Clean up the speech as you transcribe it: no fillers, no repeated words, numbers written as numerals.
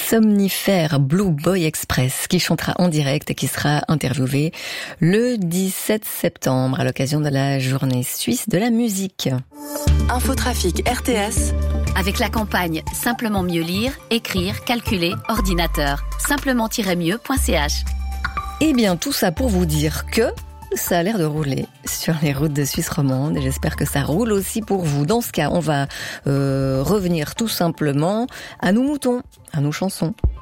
somnifère Blue Boy Express qui chantera en direct et qui sera interviewé le 17 septembre à l'occasion de la journée suisse de la musique. Infotrafic RTS. Avec la campagne Simplement mieux lire, écrire, calculer, ordinateur. Simplement-mieux.ch. Eh bien, tout ça pour vous dire que ça a l'air de rouler sur les routes de Suisse romande et j'espère que ça roule aussi pour vous. Dans ce cas, on va revenir tout simplement à nos moutons, à nos chansons.